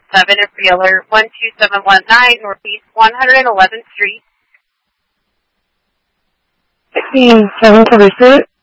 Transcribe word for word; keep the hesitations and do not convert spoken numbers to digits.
seven of Realtor one two seven one nine Northeast one hundred eleventh Street. sixteen seven forty-six.